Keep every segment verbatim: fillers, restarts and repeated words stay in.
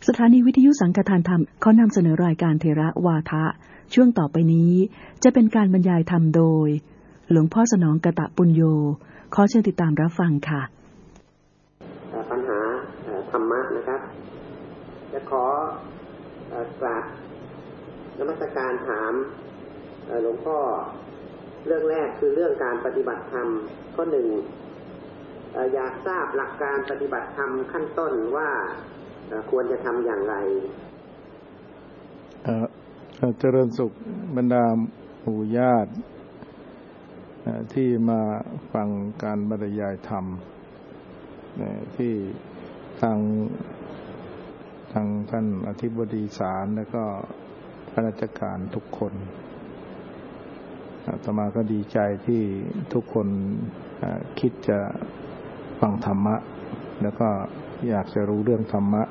สถานีวิทยุสังฆทานธรรมขอนำเสนอรายการเทระวาทะช่วงต่อไปนี้จะเป็นการบรรยายธรรมโดยหลวงพ่อสนองกตปุญโญขอเชิญติดตามรับฟังค่ะปัญหาธรรมะนะครับจะขอกราบนมัสการถามหลวงพ่อเรื่องแรกคือเรื่องการปฏิบัติธรรมข้อหนึ่งอยากทราบหลักการปฏิบัติธรรมขั้นต้นว่าควรจะทำอย่างไรเจริญสุขบรรดาหมู่ญาติที่มาฟังการบรรยายธรรมที่ทางทางท่านอธิบดีศาลและก็ข้าราชการทุกคนอาตมาก็ดีใจที่ทุกคนคิดจะฟังธรรมะแล้วก็อยากจะรู้เรื่องธรรมะ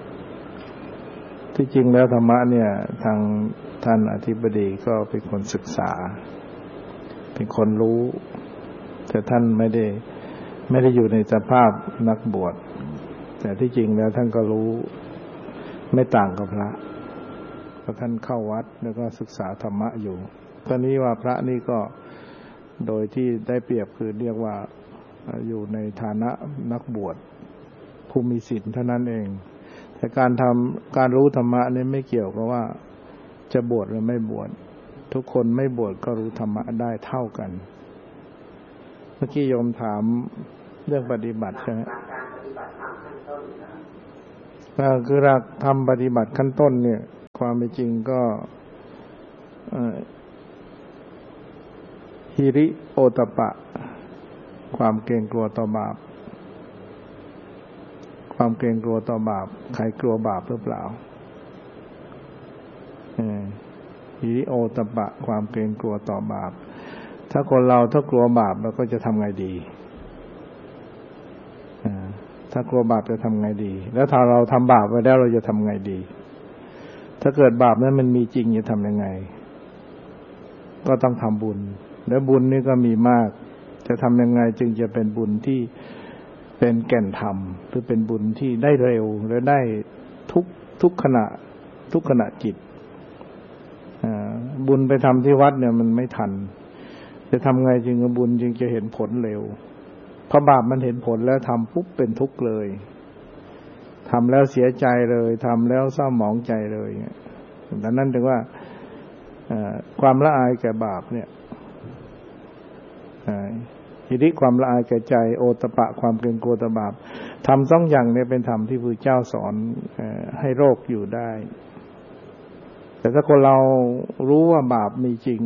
ที่จริงแล้วธรรมะเนี่ยทางท่านอธิบดีก็เป็นคนศึกษาเป็นคนรู้แต่ท่านไม่ได้ไม่ได้อยู่ในสภาพนักบวชแต่ที่จริงแล้วท่านก็รู้ไม่ต่างกับพระเพราะท่านเข้าวัดแล้วก็ศึกษาธรรมะอยู่ตอนนี้ว่าพระนี่ก็โดยที่ได้เปรียบคือเรียกว่าอยู่ในฐานะนักบวชผู้มีศีลเท่านั้นเองแต่การทำการรู้ธรรมะนี่ไม่เกี่ยวกับว่าจะบวชหรือไม่บวชทุกคนไม่บวชก็รู้ธรรมะได้เท่ากันเมื่อกี้โยมถามเรื่องปฏิบัติใช่ไหมการปฏิบัติธรรมขั้นต้นครับคือหลักธรรมปฏิบัติขั้นต้นเนี่ยความเป็นจริงก็หิริโอตปะความเกรงกลัวต่อบาปความเกรงกลัวต่อบาปใครกลัวบาปหรือเปล่าหิริโอตปะความเกรงกลัวต่อบาปถ้าคนเราถ้ากลัวบาปเราก็จะทำไงดีถ้ากลัวบาปจะทำไงดีแล้วถ้าเราทำบาปไปแล้วเราจะทำไงดีถ้าเกิดบาปนั้นมันมีจริงจะทำยังไงก็ต้องทำบุญแล้วบุญนี่ก็มีมากจะทำยังไงจึงจะเป็นบุญที่เป็นแก่นธรรมหรือเป็นบุญที่ได้เร็วและได้ทุกทุกขณะทุกขณะจิตบุญไปทำที่วัดเนี่ยมันไม่ทันจะทำไงจึงบุญจึงจะเห็นผลเร็วเพราะบาปมันเห็นผลแล้วทำปุ๊บเป็นทุกข์เลยทำแล้วเสียใจเลยทำแล้วเศร้าหมองใจเลยดังนั้นถึงว่าความละอายแก่บาปเนี่ยหิริความละอายแก่ใจโอตปะความเกรงกลัวต่อบาปทำสองอย่างเนี่ยเป็นธรรมที่พระพุทธเจ้าสอนให้โลกอยู่ได้แต่ถ้าคนเรารู้ว่าบาปมีจริง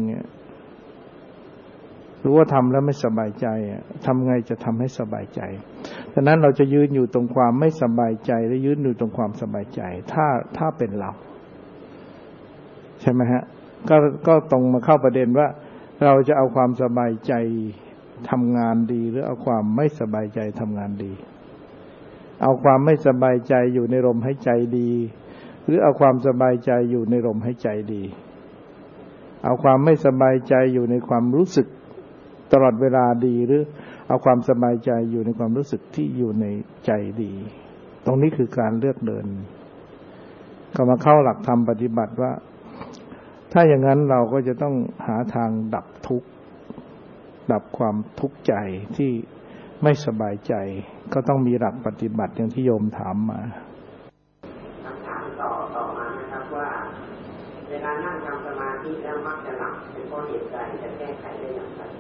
รู้ว่าทำแล้วไม่สบายใจทำไงจะทำให้สบายใจดังนั้นเราจะยืนอยู่ตรงความไม่สบายใจและยืนอยู่ตรงความสบายใจถ้าถ้าเป็นเราใช่ไหมฮะก็ก็ตรงมาเข้าประเด็นว่าเราจะเอาความสบายใจทำงานดีหรือเอาความไม่สบายใจทำงานดีเอาความไม่สบายใจอยู่ในลมหายใจดีหรือเอาความสบายใจอยู่ในลมหายใจดีเอาความไม่สบายใจอยู่ในความรู้สึกตลอดเวลาดีหรือเอาความสบายใจอยู่ในความรู้สึกที่อยู่ในใจดีตรงนี้คือการเลือกเดินก็มาเข้าหลักธรรมปฏิบัติว่าถ้าอย่างนั้นเราก็จะต้องหาทางดับทุกข์ดับความทุกข์ใจที่ไม่สบายใจก็ต้องมีหลักปฏิบัติอย่างที่โยมถามมาคำถามต่อต่อมานะครับว่าเวลานั่งทำสมาธิแล้วมักจะหลับเป็นเพราะเหตุใดจะแก้ไขได้อย่างไร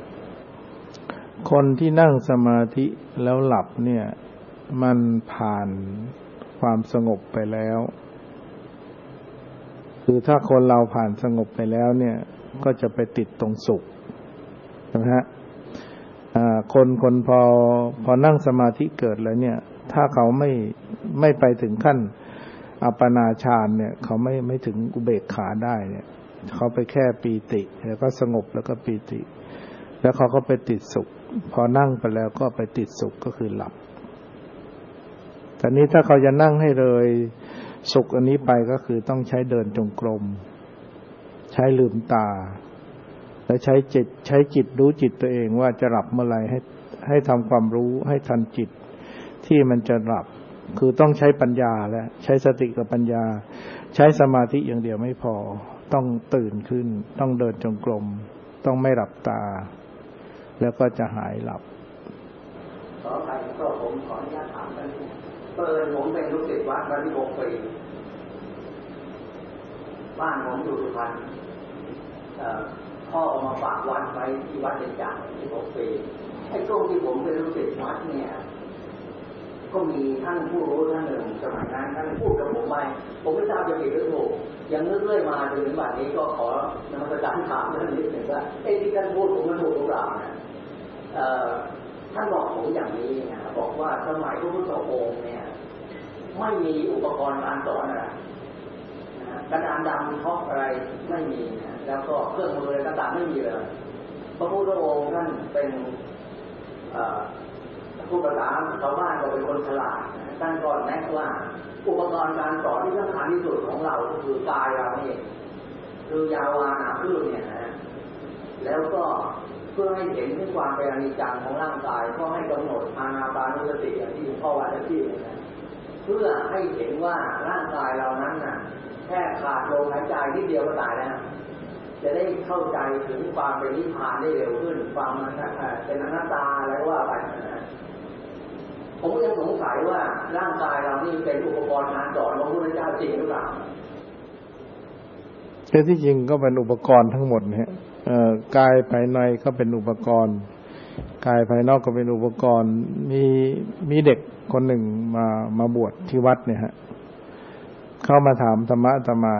คนที่นั่งสมาธิแล้วหลับเนี่ยมันผ่านความสงบไปแล้วคือถ้าคนเราผ่านสงบไปแล้วเนี่ยก็จะไปติดตรงสุขนะฮะคนคนพอพอนั่งสมาธิเกิดแล้วเนี่ยถ้าเขาไม่ไม่ไปถึงขั้นอัปปนาฌานเนี่ยเขาไม่ไม่ถึงอุเบกขาได้เนี่ยเขาไปแค่ปีติแล้วก็สงบแล้วก็ปีติแล้วเขาก็ไปติดสุขพอนั่งไปแล้วก็ไปติดสุขก็คือหลับแต่นี้ถ้าเขาจะนั่งให้เลยสุขอันนี้ไปก็คือต้องใช้เดินจงกรมใช้ลืมตาและใช้จิตใช้จิตรู้จิตตัวเองว่าจะหลับเมื่อไหร่ให้ให้ทำความรู้ให้ทันจิตที่มันจะหลับคือต้องใช้ปัญญาและใช้สติกับปัญญาใช้สมาธิอย่างเดียวไม่พอต้องตื่นขึ้นต้องเดินจงกรมต้องไม่หลับตาแล้วก็จะหายหลับขอไปก็ผมขออนุญาตถามท่านเปิดผมเป็นลูกศิษย์วัดมาที่หกปีบ้านผมอยู่สุพรรณพ่อเอามาฝากวัดไว้ที่วัดเดชจักรที่หกปีไอ้ช่วงที่ผมเป็นลูกศิษย์วัดเนี่ยก็มีท่านผู้รู้ท่านหนึ่งสมัยนั้นท่านพูดกับผมไปผมไม่ทราบจะผิดหรือถูกยังนึกเรื่อยมาจนถึงบัดนี้ก็ขอนำมาประจำถามท่านนิดหนึ่งว่าไอ้ที่ท่านพูดผมมันถูกหรือเปล่านะท่านบอกผมอย่างนี้นะบอกว่าสมัยพระพุทธองค์เนี่ยไม่มีอุปกรณ์การสอนอะไรกระดานดำท็อปอะไรไม่มีนะแล้วก็เครื่องมืออะไรต่างๆไม่มีเลยพระพุทธองค์ท่านเป็นผู้ประสานชาวบ้านก็เป็นคนฉลาดท่านก็แนะว่าอุปกรณ์การสอนที่สำคัญที่สุดของเราก็คือกายเรานี่คือยาวานาพืชเนี่ยนะแล้วก็เพื่อให้เห็นถึงความเป็นอนิจจังของร่างกายก็ให้กำหนดอานาปานุสติอย่างที่หลวงพ่อว่าจะที่นะเพื่อให้เห็นว่าร่างกายเรานั้นน่ะแค่ขาดลมหายใจนิดเดียวก็ตายแล้วจะได้เข้าใจถึงความเป็นนิพพานได้เร็วขึ้นความเป็นอนัตตาอะไรว่าไปนะผมก็ยังสงสัยว่าร่างกายเรานี่เป็นอุปกรณ์การสอนของพระพุทธเจ้าจริงหรือเปล่าแต่ที่จริงก็เป็นอุปกรณ์ทั้งหมดเนี่ยกายภายในก็เป็นอุปกรณ์กายภายนอกก็เป็นอุปกรณ์มีมีเด็กคนหนึ่งมามาบวชที่วัดเนี่ยฮะเข้ามาถามธรรมะอาตมา